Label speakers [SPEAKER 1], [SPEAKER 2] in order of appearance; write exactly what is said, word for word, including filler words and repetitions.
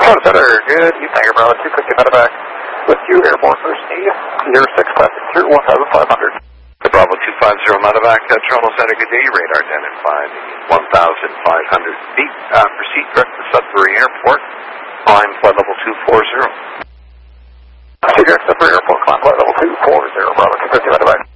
[SPEAKER 1] Bravo Center, good evening, Bravo two fifty medevac with you, airborne first need, zero six passing through one thousand five hundred.
[SPEAKER 2] The Bravo two fifty medevac, uh, Toronto Center, good day, radar identified one thousand five hundred feet, uh, proceed direct to Sudbury Airport, climb flight level two forty.
[SPEAKER 1] Proceed direct to Sudbury Airport, climb flight level two forty, Bravo two fifty medevac.